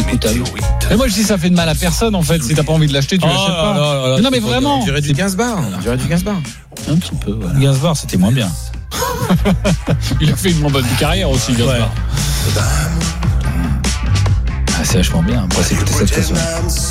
écoutable. Mais moi je dis ça fait de mal à personne en fait. Si t'as pas envie de l'acheter, tu l'achètes pas. Non mais vraiment. On dirait du Gainsbourg. Un petit peu. Voilà. Gainsbourg, c'était moins bien. Il a fait une bonne carrière aussi, Gainsbourg. Ouais. Ah, c'est vachement bien. Après, c'est écouter cette façon.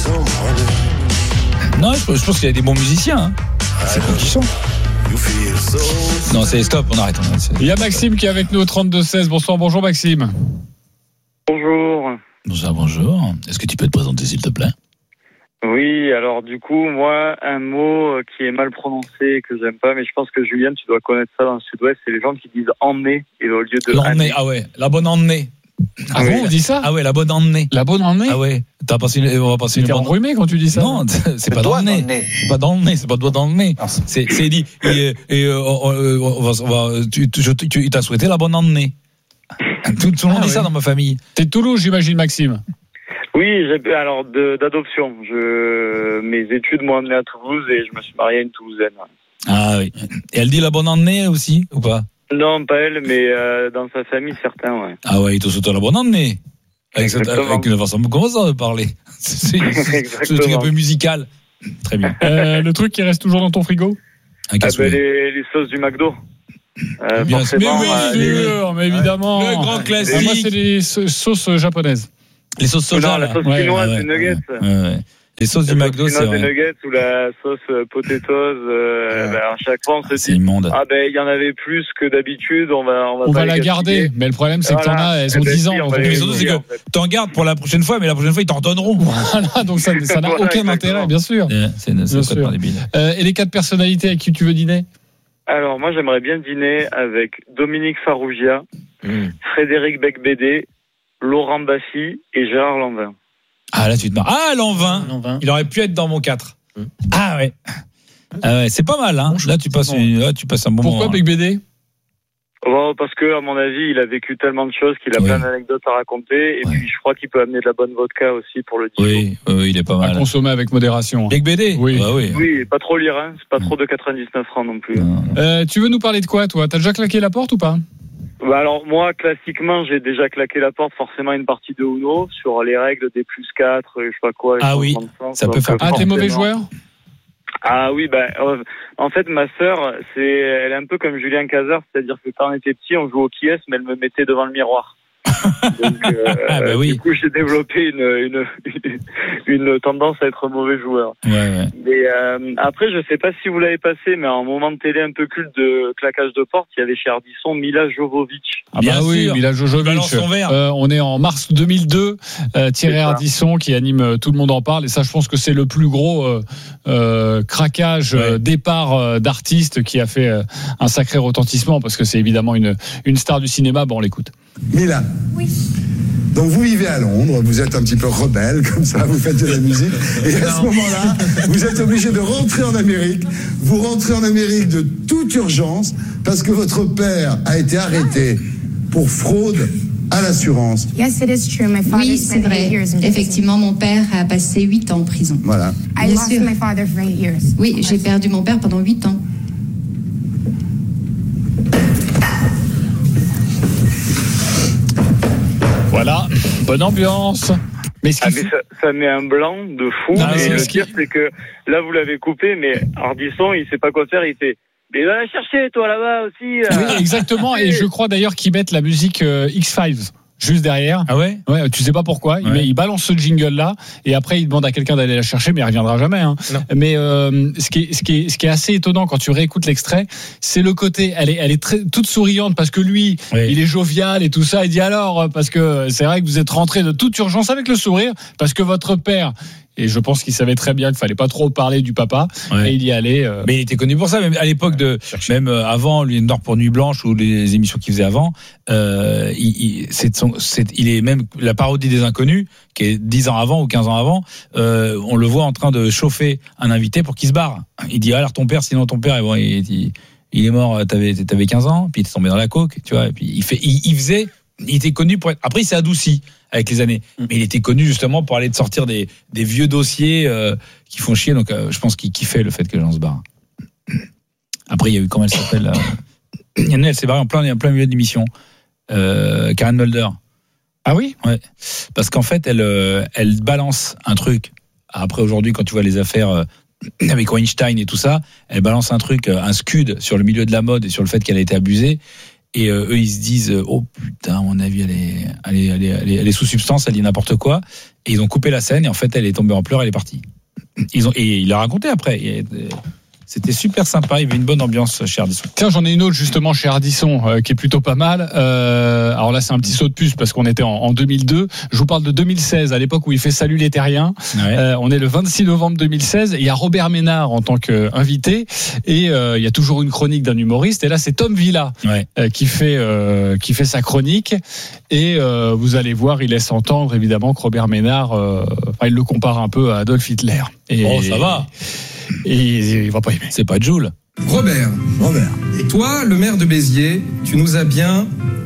Non, je pense qu'il y a des bons musiciens. Hein. C'est quoi qui sont? Non, c'est stop, on arrête. Il y a Maxime qui est avec nous au 32-16. Bonjour Maxime. Bonjour. Bonjour. Est-ce que tu peux te présenter, s'il te plaît? Oui, alors du coup, moi, un mot qui est mal prononcé et que j'aime pas, mais je pense que Julien, tu dois connaître ça dans le sud-ouest, c'est les gens qui disent emmener et au lieu de l'emmener. Ah ouais, la bonne emmenée. Ah bon, on dit ça? Ah ouais, la bonne emmenée. La bonne emmenée? Ah ouais. On va passer une bonne enrhumé quand tu dis ça? Non, c'est pas dans le nez. C'est pas dans le nez, c'est pas doigt dans le nez. C'est dit. Il t'a souhaité la bonne emmenée. Tout le monde dit ça dans ma famille. T'es de Toulouse, j'imagine, Maxime? Oui, alors d'adoption. Mes études m'ont amené à Toulouse et je me suis marié à une Toulousaine. Ah oui. Et elle dit la bonne emmenée aussi, ou pas? Non, pas elle, mais dans sa famille, certains, ouais. Ah ouais, il te souhaite la bonne emmenée. Avec une façon comme ça de parler. C'est un truc un peu musical. Très bien. Le truc qui reste toujours dans ton frigo? Les sauces du McDo. Bien forcément, mais évidemment. Le grand classique. Moi, c'est les sauces japonaises. Les sauces soja. Non, la sauce chinoise des nuggets. Ouais. Les sauces du McDo, c'est vrai. Des nuggets ou la sauce potatoes, à chaque fois on se dit immonde. il y en avait plus que d'habitude, on va la garder, mais le problème c'est que elles ont 10 ans. Mais surtout c'est que t'en gardes pour la prochaine fois, mais la prochaine fois ils t'en donneront. Voilà, donc ça n'a aucun intérêt, bien sûr. C'est complètement débile. Et les 4 personnalités avec qui tu veux dîner? Alors moi j'aimerais bien dîner avec Dominique Farrugia, Frédéric Becbédé, Laurent Baffy et Gérard Lanvin. Ah là tu te marres. Ah Lanvin. Il aurait pu être dans mon 4. Ah ouais. C'est pas mal hein. Là tu passes un bon moment. Pourquoi Becbédé? Parce que à mon avis, il a vécu tellement de choses qu'il a plein d'anecdotes à raconter et puis je crois qu'il peut amener de la bonne vodka aussi pour le dire. Oui, il est pas mal. À consommer avec modération. Becbédé. Oui. Oui, pas trop lire hein, c'est pas trop de 99 francs non plus. Non. Tu veux nous parler de quoi toi? T'as déjà claqué la porte ou pas? Alors moi, classiquement, j'ai déjà claqué la porte forcément une partie de Uno sur les règles des +4, je sais pas quoi. Ah oui, ça peut faire. Ah, t'es mauvais joueur? Ah oui, en fait, ma sœur, elle est un peu comme Julien Cazard, c'est-à-dire que quand on était petit, on jouait au qui est, mais elle me mettait devant le miroir. Donc, oui. Du coup, j'ai développé une tendance à être mauvais joueur. Ouais. Mais après, je sais pas si vous l'avez passé, mais à un moment de télé un peu culte de claquage de porte, il y avait chez Ardisson Mila Jovovich. Ah bah oui, Mila Jovovich. On est en mars 2002. Thierry Ardisson qui anime Tout le monde en parle. Et ça, je pense que c'est le plus gros craquage, départ d'artiste qui a fait un sacré retentissement parce que c'est évidemment une star du cinéma. Bon, on l'écoute. Mila. Oui. Donc vous vivez à Londres, vous êtes un petit peu rebelle comme ça, vous faites de la musique et à ce moment-là, vous êtes obligé de rentrer en Amérique. Vous rentrez en Amérique de toute urgence parce que votre père a été arrêté pour fraude à l'assurance. Oui, c'est vrai. Effectivement, mon père a passé 8 ans en prison. Voilà. Bien sûr. Oui, j'ai perdu mon père pendant 8 ans. Voilà, bonne ambiance. Mais ça met un blanc de fou. Et le pire, c'est que là, vous l'avez coupé, mais Ardisson, il sait pas quoi faire. Il fait mais va la chercher, toi, là-bas aussi. Oui, exactement. Et je crois d'ailleurs qu'ils mettent la musique X-Files juste derrière. Ah ouais? Ouais, tu sais pas pourquoi. Il balance ce jingle-là et après il demande à quelqu'un d'aller la chercher, mais il reviendra jamais. Hein. Mais ce qui est assez étonnant quand tu réécoutes l'extrait, c'est le côté. Elle est toute souriante parce que lui, il est jovial et tout ça. Il dit alors parce que c'est vrai que vous êtes rentré de toute urgence avec le sourire parce que votre père. Et je pense qu'il savait très bien qu'il fallait pas trop parler du papa. Et il y allait. Mais il était connu pour ça, même à l'époque même avant lui Nord pour Nuit Blanche ou les émissions qu'il faisait avant. Il est même la parodie des Inconnus, qui est 10 ans avant ou 15 ans avant. On le voit en train de chauffer un invité pour qu'il se barre. Il dit alors ton père, sinon ton père, il est mort. T'avais 15 ans, puis il est tombé dans la coke, tu vois. Et puis il était connu pour être. Après, il s'est adouci avec les années, mais il était connu justement pour aller te sortir des vieux dossiers qui font chier. Donc, je pense qu'il kiffait le fait que les gens se barrent. Après, il y a eu comment elle s'appelle elle s'est barrée en plein milieu d'émission. Karen Mulder. Ah oui? Ouais. Parce qu'en fait, elle balance un truc. Après, aujourd'hui, quand tu vois les affaires avec Weinstein et tout ça, elle balance un truc, un scud sur le milieu de la mode et sur le fait qu'elle a été abusée. Et eux, ils se disent, oh putain, à mon avis, elle est sous substance, elle dit n'importe quoi. Et ils ont coupé la scène et en fait, elle est tombée en pleurs, elle est partie. Et il l'a raconté après. C'était super sympa, il y avait une bonne ambiance chez Ardisson. Tiens, j'en ai une autre justement chez Ardisson qui est plutôt pas mal. Alors là, c'est un petit saut de puce parce qu'on était en 2002. Je vous parle de 2016, à l'époque où il fait Salut les Terriens. Ouais. On est le 26 novembre 2016. Il y a Robert Ménard en tant qu'invité et il y a toujours une chronique d'un humoriste. Et là, c'est Tom Villa qui fait sa chronique. Et vous allez voir, il laisse entendre évidemment que Robert Ménard, il le compare un peu à Adolf Hitler. Et ça va. Et il va pas aimer. C'est pas Joule. Robert. Et toi, le maire de Béziers, tu nous as bien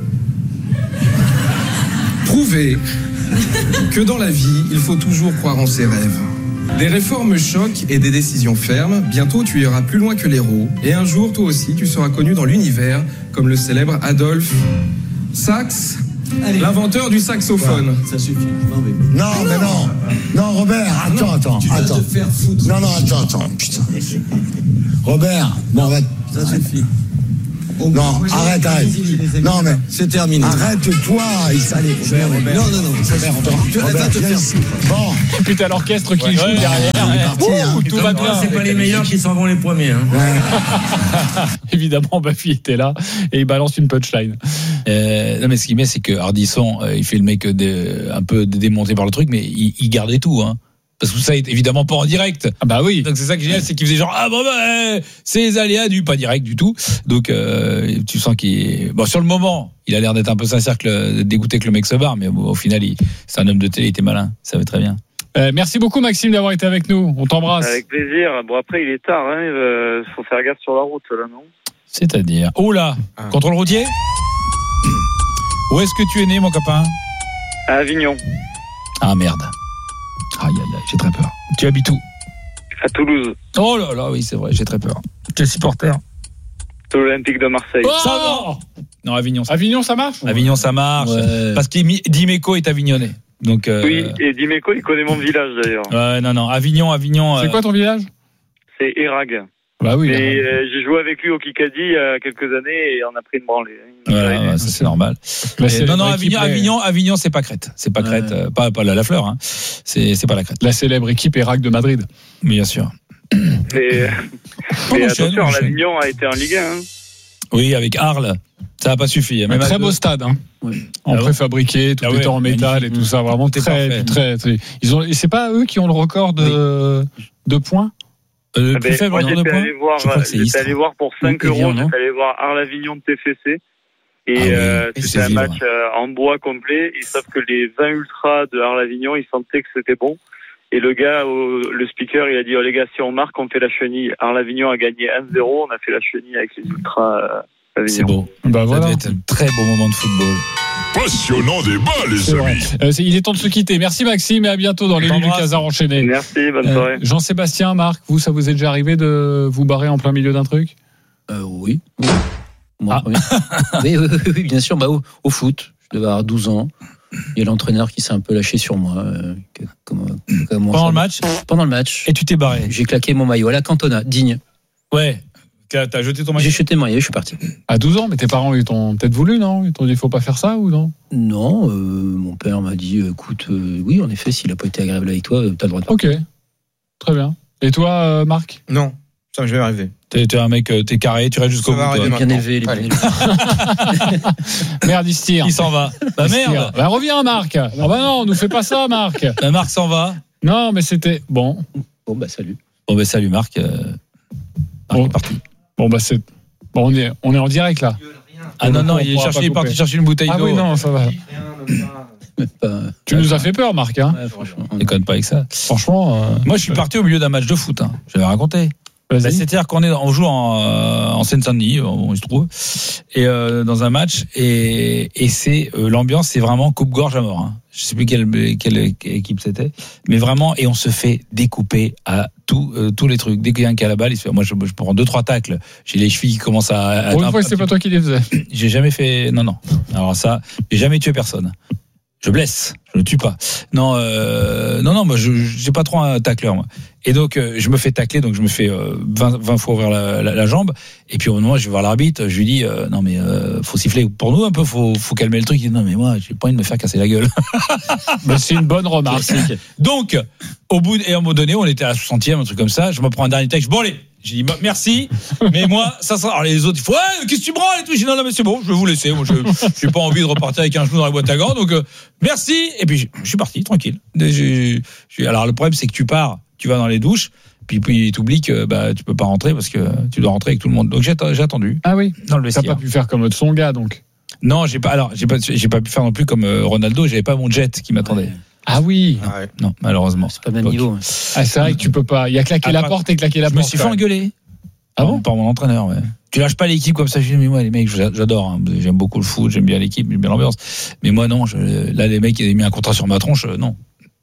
prouvé que dans la vie, il faut toujours croire en ses rêves. Des réformes chocs et des décisions fermes, bientôt tu iras plus loin que l'héros. Et un jour, toi aussi, tu seras connu dans l'univers comme le célèbre Adolphe Sax, l'inventeur du saxophone. Ça suffit. Non, mais non. Non, Robert, attends. Tu vas te faire foutre. Non, attends. Putain. Robert, bon, ça suffit. Non, arrête. Non, mais c'est terminé. Arrête-toi, il s'allait. Non. Robert, bon. Et puis t'as l'orchestre qui joue derrière. Tout va bien. C'est pas les meilleurs qui s'en vont les premiers. Hein. Évidemment, Baffy était là et il balance une punchline. Non, mais ce qui met, c'est que Ardisson, il fait le mec un peu démonté par le truc, mais il gardait tout, hein. Parce que ça est évidemment pas en direct. Ah bah oui. Donc c'est ça qui est génial, c'est qu'il faisait genre c'est les aléas du pas direct du tout. Donc tu sens sur le moment, il a l'air d'être un peu sincère, dégoûté que le mec se barre, mais au final, c'est un homme de télé, il était malin, ça va très bien. Merci beaucoup Maxime d'avoir été avec nous. On t'embrasse. Avec plaisir. Bon après il est tard, faut faire gaffe sur la route là, non? C'est-à-dire contrôle routier. Où est-ce que tu es né, mon copain? À Avignon. Ah merde. Aïe, j'ai très peur. Tu habites où? À Toulouse. Oh là là, oui, c'est vrai, j'ai très peur. Quel supporter? De l'Olympique de Marseille. Oh, ça va. Non, Avignon, ça marche. Avignon, ça marche. Ouais. Parce que Dimeco est avignonnais. Donc, oui, et Dimeco, il connaît mon village d'ailleurs. Non, Avignon. C'est quoi ton village? C'est Érag. Bah oui. Et j'ai joué avec lui au Kikadi il y a quelques années et on a pris une branlée. Voilà, ça c'est normal. Non, Avignon, c'est pas Crète. C'est pas Crète, pas la fleur. Hein. C'est pas la Crète. La célèbre équipe Érag de Madrid. Bien sûr. Mais attention, l'Avignon a été en Ligue 1. Hein. Oui, avec Arles. Ça n'a pas suffi. Un très beau stade. Hein. Oui. En préfabriqué, tout est en métal et tout ça. Vraiment très. C'est pas eux qui ont le record de points? Plus faible j'étais allé voir pour 5 €, j'étais allé voir Arles-Avignon de TFC et c'était un match en bois complet, et sauf que les 20 ultras de Arles-Avignon, ils sentaient que c'était bon, et le gars, le speaker, il a dit les gars, si on marque, on fait la chenille. Arles-Avignon a gagné 1-0, on a fait la chenille avec les ultras Avignon. C'est beau. Bah voilà. Ça doit être un très beau moment de football. Passionnant débat, les amis. Il est temps de se quitter. Merci Maxime et à bientôt dans les Nuits du Casar enchaîné. Merci, bonne soirée. Jean-Sébastien, Marc, ça vous est déjà arrivé de vous barrer en plein milieu d'un truc? Oui. Oui, bien sûr. Au foot, je devais avoir 12 ans. Il y a l'entraîneur qui s'est un peu lâché sur moi. Pendant le match? Pendant le match. Et tu t'es barré? J'ai claqué mon maillot à la Cantona, digne. Ouais. T'as jeté ton maillot? J'ai jeté mon maillot, je suis parti. À 12 ans, mais tes parents, ils t'ont peut-être voulu, non? Ils t'ont dit, faut pas faire ça, ou non? Non, mon père m'a dit, écoute, oui, en effet, s'il a pas été agréable avec toi, t'as le droit de partir. Ok, très bien. Et toi, Marc? Non, ça me jamais arrivé. T'es un mec, t'es carré, tu restes jusqu'au bout. Bien élevé, les bien élevés. Merde, il se tire. Il s'en va. Bah merde. Bah reviens, Marc. Ah bah non, nous fais pas ça, Marc. Bah Marc s'en va. Non, mais c'était bon. Bon bah salut. Bon bah salut Marc. Marc est parti. Bon bah c'est. Bon, on est en direct là. Ah non, il est parti chercher une bouteille d'eau. Ah oui, non, ça va. Tu nous as fait peur, Marc. Hein. Ouais, franchement. On déconne pas avec ça. Franchement. Moi, je suis parti au milieu d'un match de foot. Hein. J'avais raconté. C'est-à-dire qu'on joue en Seine-Saint-Denis, on se trouve, et dans un match, et c'est l'ambiance, c'est vraiment coupe-gorge à mort. Hein. Je sais plus quelle équipe c'était, mais vraiment, et on se fait découper à tous les trucs. Dès qu'il y a un qui a la balle, moi je prends 2-3 tacles. J'ai les chevilles qui commencent à. Pour une fois, c'est pas toi qui les faisais. J'ai jamais fait. Non. Alors ça, j'ai jamais tué personne. je blesse, je ne tue pas. Non, moi, j'ai pas trop un tacleur, moi. Et donc, je me fais tacler, donc je me fais 20 fois ouvrir la jambe. Et puis, au moment, je vais voir l'arbitre, je lui dis, non, mais faut siffler pour nous un peu, faut calmer le truc. Il dit, non, mais moi, j'ai pas envie de me faire casser la gueule. Ben, c'est une bonne remarque. Donc, à un moment donné, on était à la 60e, un truc comme ça, je me prends un dernier texte, bon, allez. J'ai dit merci, mais moi ça sera. Alors les autres ils font qu'est-ce que tu branles et tout. J'ai dit non mais c'est bon, je vais vous laisser. Moi j'ai pas envie de repartir avec un genou dans la boîte à gants, donc merci. Et puis je suis parti tranquille. Alors le problème c'est que tu pars, tu vas dans les douches, puis t'oublies que tu peux pas rentrer parce que tu dois rentrer avec tout le monde. Donc j'ai attendu. Ah oui. Dans le vestiaire. T'as pas pu faire comme Tsonga donc. Non j'ai pas pu faire non plus comme Ronaldo. J'avais pas mon jet qui m'attendait. Ah oui. Non, malheureusement. C'est pas le même niveau. Ah, c'est vrai que tu peux pas. Il y a claqué la porte et claqué la porte. Je me suis fait engueuler. Ah bon? Par mon entraîneur, ouais. Tu lâches pas l'équipe comme ça. Je dis, mais moi, les mecs, j'adore. Hein. J'aime beaucoup le foot, j'aime bien l'équipe, j'aime bien l'ambiance. Mais moi, non. Là, les mecs, ils avaient mis un contrat sur ma tronche. Non,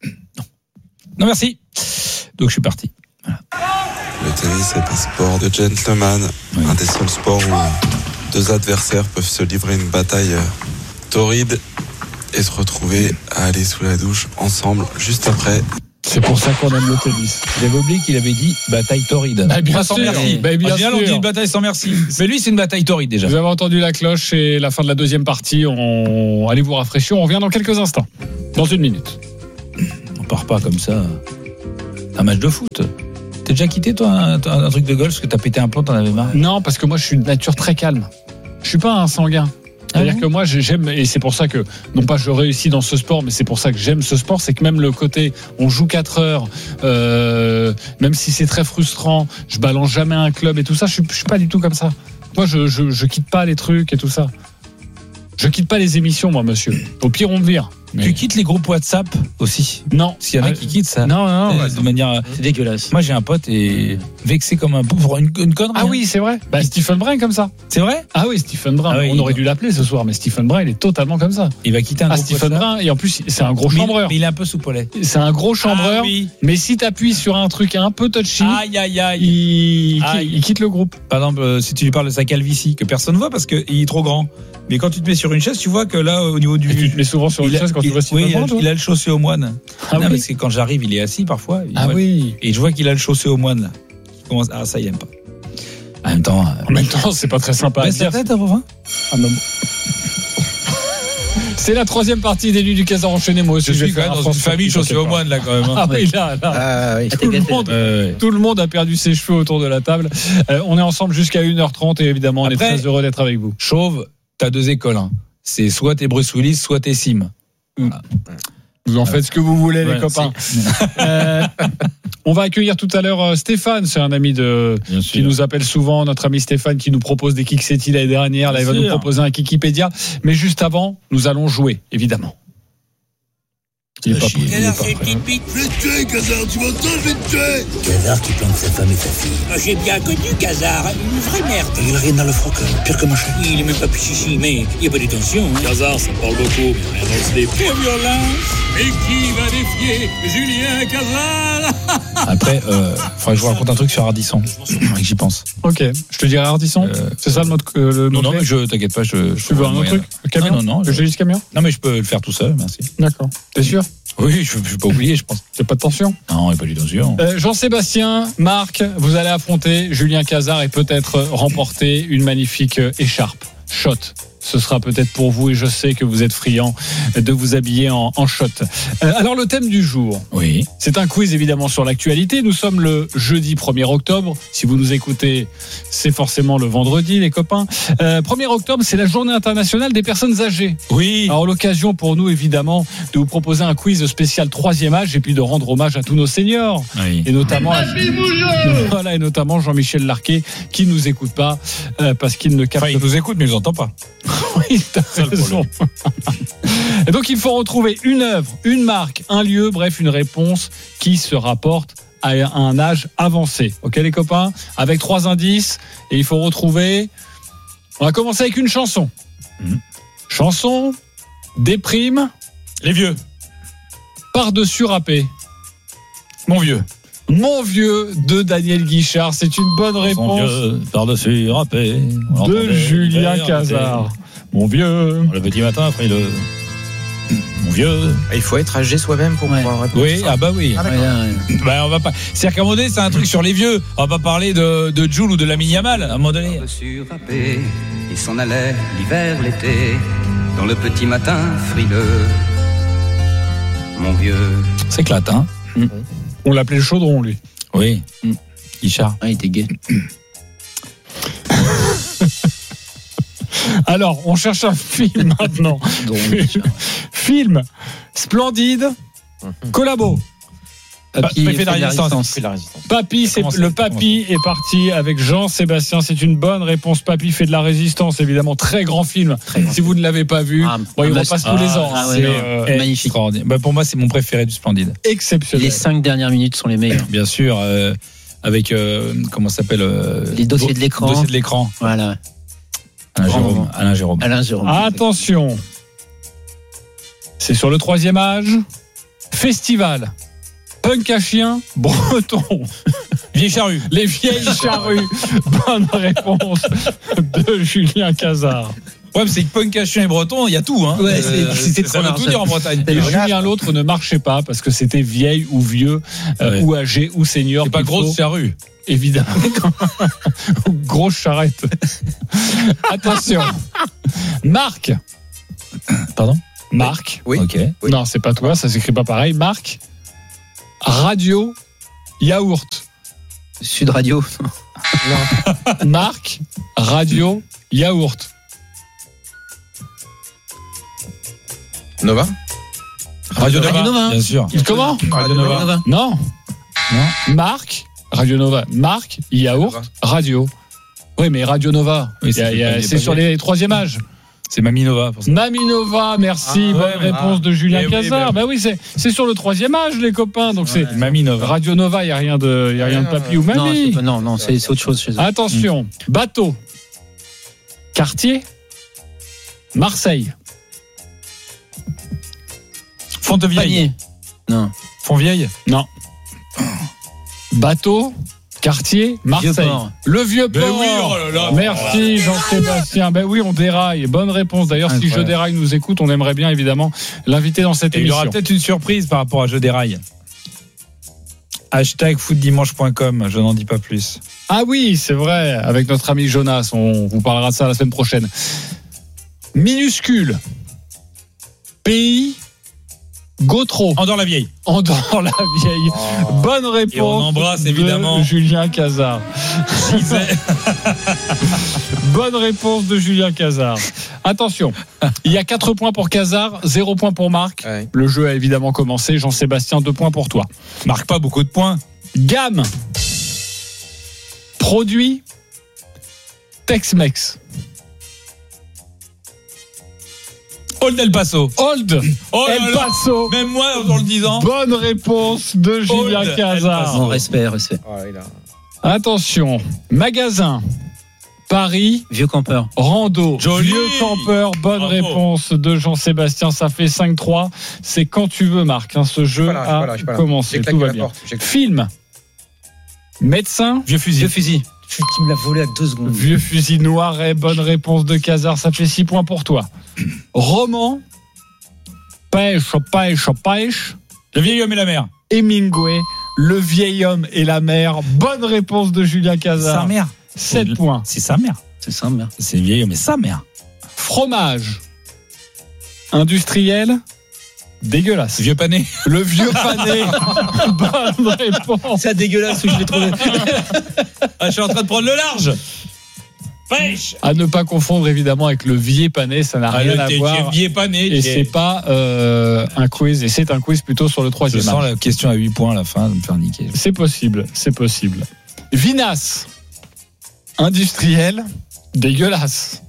merci. Donc, je suis parti. Voilà. Le tennis est un sport de gentleman. Oui. Un des seuls sports où deux adversaires peuvent se livrer une bataille torride et se retrouver à aller sous la douche ensemble juste après. C'est pour ça qu'on aime le tennis. J'avais oublié qu'il avait dit bataille torride. Bien sans merci. Bien sûr. On dit une bataille sans merci. Mais lui, c'est une bataille torride déjà. Vous avez entendu la cloche et la fin de la deuxième partie. Allez vous rafraîchir. On revient dans quelques instants. Dans une minute. On part pas comme ça. Un match de foot. T'es déjà quitté toi un truc de golf parce que t'as pété un plomb, t'en avais marre? Non, parce que moi je suis de nature très calme. Je suis pas un sanguin. C'est-à-dire que moi j'aime, et c'est pour ça que non pas je réussis dans ce sport, mais c'est pour ça que j'aime ce sport, c'est que même le côté on joue 4 heures, même si c'est très frustrant, je balance jamais un club et tout ça, je suis pas du tout comme ça. Moi je quitte pas les trucs et tout ça. Je quitte pas les émissions, moi, monsieur. Au pire, on me vire. Mais... Tu quittes les groupes WhatsApp aussi? Non. S'il y en a qui quittent ça. Non. De manière. C'est dégueulasse. Moi, j'ai un pote et vexé comme un pauvre, une connerie. Ah oui, c'est vrai. Stephen Brun, comme ça. C'est vrai? Ah oui, Stephen Brun. On aurait dû l'appeler ce soir, mais Stephen Brun, il est totalement comme ça. Il va quitter un groupe Stephen Brun, et en plus, c'est un gros chambreur. Mais il est un peu soupolé. C'est un gros chambreur. Oui. Mais si t'appuies sur un truc un peu touchy, il quitte le groupe. Par exemple, si tu lui parles de sa calvitie, que personne voit parce qu'il est trop grand. Mais quand tu te mets sur une chaise, tu vois que là, au niveau du. Et tu te mets souvent sur une chaise quand tu vois Stephen Brun. Il a le chaussé au moine. Oui. Parce que quand j'arrive, il est assis parfois. Oui. Et je vois qu'il a le chaussé au moine là. Il commence. Ah, ça, il aime pas. En même temps, c'est pas très sympa. Baisse la tête, Bovin. C'est la troisième partie des Nuits du Casar enchaîné. Moi aussi, je suis quand même dans une famille chaussée au moine là quand même. Ah oui, là. Tout le monde a perdu ses cheveux autour de la table. On est ensemble jusqu'à 1h30 et évidemment, on est très heureux d'être avec vous. Chauve, t'as 2 écoles. Hein. C'est soit t'es Bruce Willis, soit t'es Sim. Voilà. Vous en faites ce que vous voulez, les copains. On va accueillir tout à l'heure Stéphane, c'est un ami qui nous appelle souvent, notre ami Stéphane qui nous propose des Kiksetti l'année dernière. Là, il va nous proposer un Kikipédia. Mais juste avant, nous allons jouer, évidemment. Il est pas prêt. Casar, c'est une petite bite. Je vais te tuer, Casar, tu m'entends, je vais te tuer. Casar qui plante sa femme et sa fille. J'ai bien connu Casar, une vraie merde. Il a rien dans le froc, pire que machin. Il est même pas pichichi, mais il n'y a pas de tension. Hein. Casar, ça parle beaucoup, mais rien dans ce dépôt. Très violent. Mais qui va défier Julien Casar? Après, faudrait que je vous raconte un truc sur Ardisson. J'y pense. Ok, je te dirai Ardisson. C'est ça le mot Non, mais t'inquiète pas. Tu veux un autre truc? Le camion? Non. Je dis ce camion? Non, mais je peux le faire tout seul, merci. D'accord. T'es sûr? Oui, je ne vais pas oublier, je pense. Il n'y a pas de tension? Non, il n'y a pas de tension. Jean-Sébastien, Marc, vous allez affronter Julien Casar et peut-être remporter une magnifique écharpe. Shot. Ce sera peut-être pour vous et je sais que vous êtes friand de vous habiller en shot. Alors le thème du jour, oui, c'est un quiz évidemment sur l'actualité. Nous sommes le jeudi 1er octobre. Si vous nous écoutez, c'est forcément le vendredi, les copains. 1er octobre, c'est la journée internationale des personnes âgées. Oui. Alors l'occasion pour nous évidemment de vous proposer un quiz spécial 3e âge et puis de rendre hommage à tous nos seniors. Oui. Et notamment et notamment Jean-Michel Larquet qui nous écoute pas parce qu'il ne capte. Enfin, il nous écoute mais il nous entend pas. Oui, t'as raison. Et donc il faut retrouver une œuvre, une marque, un lieu, bref une réponse qui se rapporte à un âge avancé. Ok les copains? Avec 3 indices et il faut retrouver. On va commencer avec une chanson. Chanson, déprime. Les vieux. Par-dessus râpé. Mon vieux. Mon vieux de Daniel Guichard, c'est une bonne réponse. Vieux, par-dessus râpé. De Julien Casar. Mon vieux. Le petit matin après le. mon vieux. Il faut être âgé soi-même pour pouvoir répondre. Oui, ah bah oui. Bah, on va pas. C'est-à-dire qu'à un moment donné, c'est un truc sur les vieux. On va pas parler de Jul ou de Lamine Yamal. À un moment donné. Il s'en allait l'hiver, l'été, dans le petit matin frileux. Mon vieux. C'est éclate, hein. On l'appelait le chaudron, lui. Oui. Guichard. Il était gay. Alors, on cherche un film maintenant. Film splendide, collabo. Papy fait de la résistance. Papy, le Papy est parti avec Jean-Sébastien. C'est une bonne réponse. Papy fait de la résistance, évidemment. Très grand film. Si vous ne l'avez pas vu, il repasse tous les ans. C'est magnifique. Bah, pour moi, c'est mon préféré du Splendide. Exceptionnel. Les 5 dernières minutes sont les meilleures. Bien sûr, avec comment ça s'appelle les dossiers de l'écran. Dossiers de l'écran. Voilà. Alain Jérôme. Attention. C'est sur le 3e âge. Festival. Punk à chien, breton. Vieille charrue. Les vieilles charrues. Bonne réponse de Julien Cazard. Ouais, mais c'est que punk à chien et breton, il y a tout, hein. Ouais, c'était ça veut tout dire en Bretagne. Et Julien l'autre ne marchait pas parce que c'était vieille ou vieux, ou âgé ou senior. C'est pas grosse charrue. Évidemment. Grosse charrette. Attention. Marc. Pardon? Marc. Oui. Ok. Non, c'est pas toi, ça s'écrit pas pareil. Marc. Radio. Yaourt. Sud Radio. Marc. Radio. Yaourt. Nova. Radio Nova. Bien sûr. Comment? Radio Nova. Non. Marc. Radio Nova. Marc. Yaourt. Radio. Oui, mais Radio Nova. Oui, c'est sur les 3e âges. C'est Mamie Nova. Pour ça. Mamie Nova, merci. Bonne réponse de Julien Cazard. Oui, c'est sur le 3e âge, les copains. Donc c'est Mamie Nova. Radio Nova, il n'y a rien de papy ou mamie. Non, c'est autre chose chez eux. Attention. Bateau. Quartier. Marseille. Fontevieille. Non. Fontvieille. Non. Bateau. Quartier, Marseille. Vieux-Port. Le Vieux-Port. Oui, oh là là, merci Jean-Sébastien. Oui, on déraille. Bonne réponse. D'ailleurs, si Je déraille nous écoute, on aimerait bien évidemment l'inviter dans cette émission. Il y aura peut-être une surprise par rapport à Je déraille. #footdimanche.com, je n'en dis pas plus. Ah oui, c'est vrai, avec notre ami Jonas, on vous parlera de ça la semaine prochaine. Minuscule. Pays. Gautreau. Andorre-la-Vieille. Andorre-la-Vieille. Bonne réponse. Et on embrasse évidemment Julien Cazard. Bonne réponse de Julien Cazard. Attention, il y a 4 points pour Cazard, 0 points pour Marc. Ouais. Le jeu a évidemment commencé. Jean-Sébastien, 2 points pour toi. Marque pas beaucoup de points. Gamme. Produit. Tex-Mex. Old El Paso. Old El Paso. Même moi, en le disant. Bonne réponse de Julien Cazard. Non, respect. Attention. Magasin. Paris. Vieux campeur. Rando. Joli. Vieux campeur. Bonne réponse de Jean-Sébastien. Ça fait 5-3. C'est quand tu veux, Marc. Ce jeu a commencé. Tout va bien. Film. Médecin. Vieux fusil. Tu me l'as volé à 2 secondes. Vieux fusil Noiret, bonne réponse de Cazard, ça fait 6 points pour toi. Roman. Pêche. Le vieil homme et la mer. Hemingway, Le vieil homme et la mer. Bonne réponse de Julien Cazard. Sa mère. 7 points. C'est sa mère. C'est le vieil homme et sa mère. Fromage. Industriel. Dégueulasse. Vieux pané. Le vieux pané. Bonne réponse. C'est dégueulasse où je l'ai trouvé. Je suis en train de prendre le large. Pêche. À ne pas confondre évidemment avec le vieil pané, ça n'a rien à voir. Vieil pané. Et c'est pas un quiz, et c'est un quiz plutôt sur le 3e. Je sens la question à 8 points à la fin de me faire niquer. C'est possible. Vinasse. Industriel. Dégueulasse.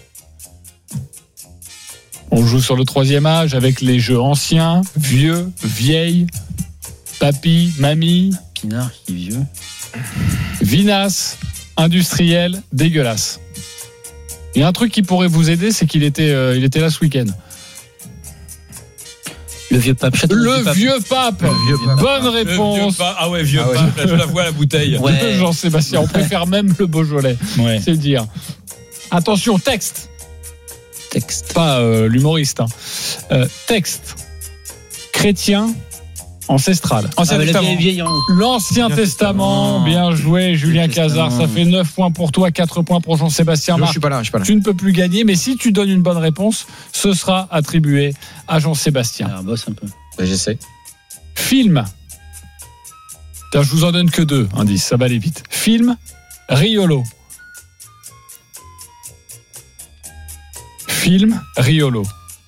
On joue sur le 3e âge avec les jeux anciens, vieux, vieille, papy, mamie. Pinard qui est vieux. Vinasse, industriel, dégueulasse. Il y a un truc qui pourrait vous aider, c'est qu'il était là ce week-end. Le vieux pape. Le vieux pape. Bonne réponse. Ah ouais, vieux pape. Là, je la vois à la bouteille. Ouais. Jean-Sébastien, on préfère même le Beaujolais. Ouais. C'est dire. Attention, texte. Pas l'humoriste. Texte. chrétien, ancestral. L'Ancien Testament. Bien joué, Julien Cazard. Ça fait 9 points pour toi, 4 points pour Jean-Sébastien. Je suis pas là. Tu ne peux plus gagner, mais si tu donnes une bonne réponse, ce sera attribué à Jean-Sébastien. Alors, bosse un peu. J'essaie. Film. Je vous en donne que 2 indices, ça va aller vite. Film, Riolo. Film, Riolo.